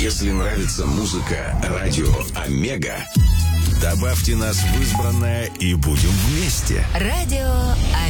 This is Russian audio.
Если нравится музыка «Радио Омега», добавьте нас в избранное и будем вместе. Радио